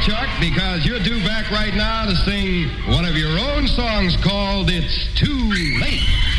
Chuck, because you're due back right now to sing one of your own songs called It's Too Late.